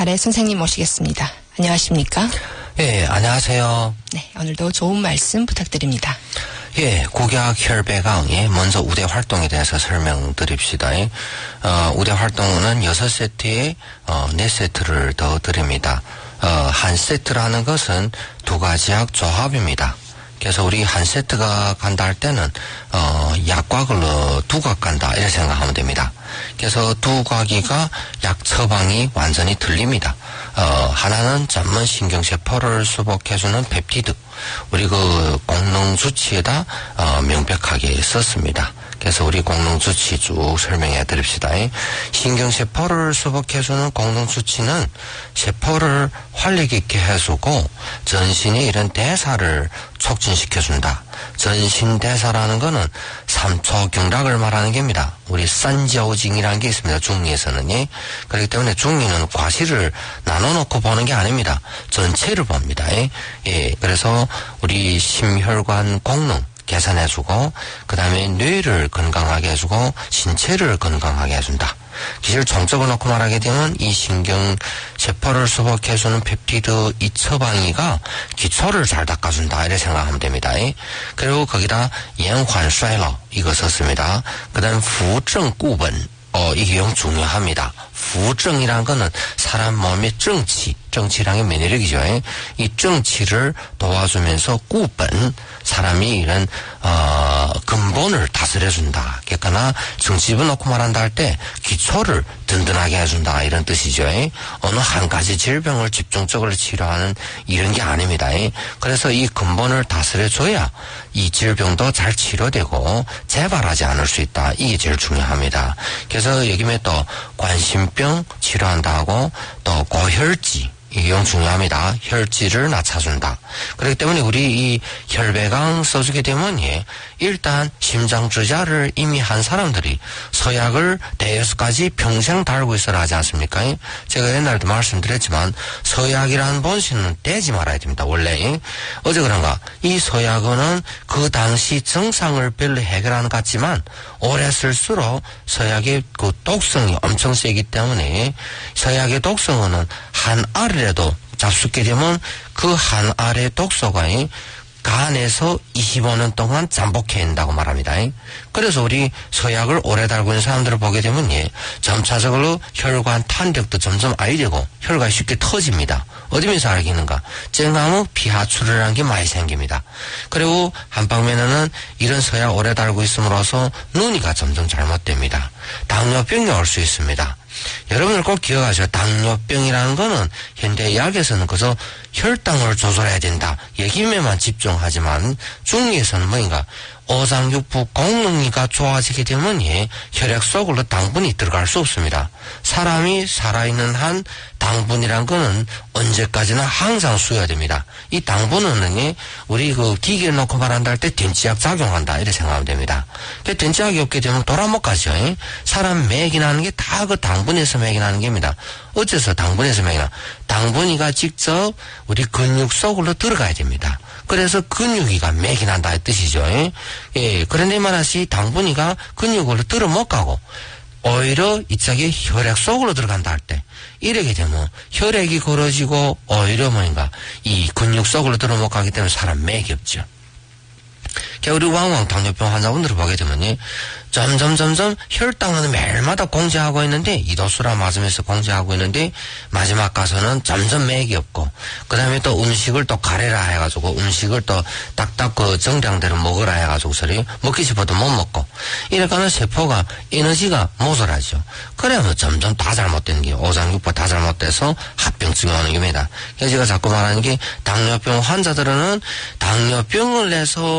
아래 선생님 모시겠습니다. 안녕하십니까? 예, 안녕하세요. 네, 오늘도 좋은 말씀 부탁드립니다. 예, 국약 혈배강, 먼저 우대 활동에 대해서 설명드립시다. 우대 활동은 6세트에 4세트를 더 드립니다. 한 세트라는 것은 두 가지약 조합입니다. 그래서 우리 한 세트가 간다 할 때는 약과걸로 두각 간다 이렇게 생각하면 됩니다. 그래서 두 과기가 약 처방이 완전히 틀립니다. 하나는 전문 신경세포를 수복해주는 펩티드, 우리 그功能 주치에다 명백하게 썼습니다. 그래서 우리功能 주치 쭉 설명해 드립시다. 신경세포를 수복해주는功能 주치는 세포를 활력 있게 해주고 전신의 이런 대사를 촉진시켜준다. 전신대사라는 거는 3초 경락을 말하는 겁니다. 우리 산저우징이라는 게 있습니다. 중리에서는. 그렇기 때문에 중리는 과실을 나눠놓고 보는 게 아닙니다. 전체를 봅니다. 그래서 우리 심혈관功能개선해주고 그 다음에 뇌를 건강하게 해주고 신체를 건강하게 해준다. 기술 정적을 놓고 말하게 되면 이 신경세포를 수복해주는 펩티드 이 처방이가 기초를 잘 닦아준다 이렇게 생각하면 됩니다. 그리고 거기다延缓衰老 이거 썼습니다. 그 다음 부정固本 이게 영 중요합니다. 부정이라는 거는 사람 몸의 정치라는 게 면역력이죠. 이 정치를 도와주면서固本, 사람이 이런 근본을 다스려준다. 그러니까 정치집을 놓고 말한다 할 때 기초를 든든하게 해준다 이런 뜻이죠. 어느 한 가지 질병을 집중적으로 치료하는 이런 게 아닙니다. 그래서 이 근본을 다스려줘야 이 질병도 잘 치료되고 재발하지 않을 수 있다. 이게 제일 중요합니다. 그래서 여기에 또 관심병 치료한다 하고 또 고혈지, 이게 중요합니다. 혈질을 낮춰준다. 그렇기 때문에 우리 이 혈배강 써주게 되면 일단 심장주자를 이미 한 사람들이 서약을 5가지 평생 달고 있어라 하지 않습니까? 제가 옛날에도 말씀드렸지만 서약이라는 본신은 떼지 말아야 됩니다. 원래. 어제 그런가 이 서약은 그 당시 증상을 별로 해결하는 것 같지만 오래 쓸수록 서약의 그 독성이 엄청 세기 때문에 서약의 독성은 한 알이라도 잡숫게 되면 그 한 알의 독소가 간에서 25년 동안 잠복해야 한다고 말합니다. 그래서 우리 서약을 오래 달고 있는 사람들을 보게 되면 점차적으로 혈관 탄력도 점점 아이되고 혈관이 쉽게 터집니다. 어디면서 알겠는가? 쨍하면 피하출이라는 게 많이 생깁니다. 그리고 한 방면에는 이런 서약 오래 달고 있음으로써 눈이가 점점 잘못됩니다. 당뇨병이 올 수 있습니다. 여러분들 꼭 기억하세요. 당뇨병이라는 거는 현대의학에서는 그저 혈당을 조절해야 된다 얘기에만 집중하지만 중리에서는 뭐인가 오장육부功能이가 좋아지게 되면 혈액 속으로 당분이 들어갈 수 없습니다. 사람이 살아있는 한 당분이란 거는 언제까지나 항상 수여됩니다. 이 당분은 우리 그 기계를 놓고 말한다 할 때電池약 작용한다 이렇게 생각하면 됩니다. 그電池약이 없게 되면 돌아 못 가죠. 사람 매기나는 게 다 그 당분에서 매기나는 겁니다. 어째서 당분에서 매기나? 당분이가 직접 우리 근육 속으로 들어가야 됩니다. 그래서 근육이가 매기난다 의 뜻이죠. 그런데 말하시 당분이가 근육으로 들어 못 가고 오히려 이쪽에 혈액 속으로 들어간다 할 때 이렇게 되면 혈액이 걸어지고 오히려 뭐인가 이 근육 속으로 들어 못 가기 때문에 사람 맥이 없죠. 우리 왕왕 당뇨병 환자분들을 보게 되면 점점 혈당은 매일마다 공제하고 있는데 이도수라 맞으면서 공제하고 있는데 마지막 가서는 점점 맥이 없고 그 다음에 또 음식을 또 가래라 해가지고 음식을 또 딱딱 그 정량대로 먹으라 해가지고 소리 먹기 싶어도 못 먹고 이러니까는 세포가 에너지가 모자라죠. 그러면 점점 다 잘못되는 게 오장육부 다 잘못돼서 합병증이 오는 겁니다. 그래서 제가 자꾸 말하는 게 당뇨병 환자들은 당뇨병을 내서